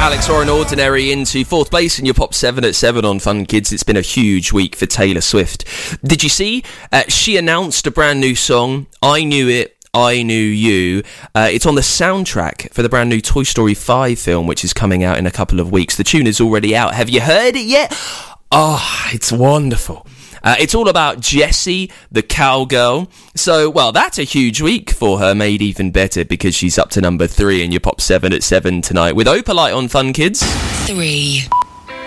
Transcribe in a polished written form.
Alex Warren Ordinary into 4th place in your Pop 7 at 7 on Fun Kids. It's been a huge week for Taylor Swift. Did you see? She announced a brand new song, I Knew It, I Knew You. It's on the soundtrack for the brand new Toy Story 5 film, which is coming out in a couple of weeks. The tune is already out. Have you heard it yet? Oh, it's wonderful. It's all about Jessie, the cowgirl. So, well, that's a huge week for her, made even better because she's up to number 3 in your Pop 7 at 7 tonight with Opalite on Fun Kids. 3.